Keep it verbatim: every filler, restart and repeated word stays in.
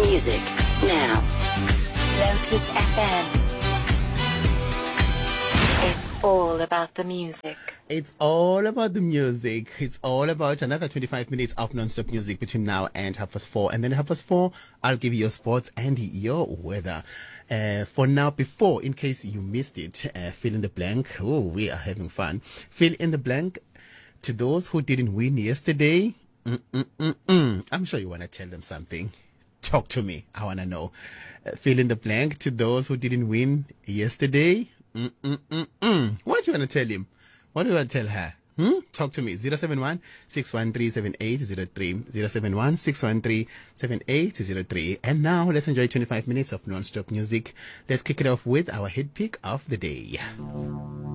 Music now. Lotus F M. It's all about the music. It's all about the music. It's all about another twenty-five minutes of non-stop music between now and half past four. And then at half past four, I'll give you your sports and your weather. Uh, for now, before, in case you missed it, uh, fill in the blank. Oh, we are having fun. Fill in the blank. To those who didn't win yesterday, Mm-mm-mm-mm. I'm sure you want to tell them something. Talk to me. I want to know. Uh, fill in the blank. To those who didn't win yesterday, Mm-mm-mm-mm. What do you want to tell him? What do you want to tell her? Hmm? Talk to me. zero seven one, six one three, seven eight zero three. zero seven one, six one three, seven eight zero three. And now let's enjoy twenty-five minutes of non-stop music. Let's kick it off with our hit pick of the day.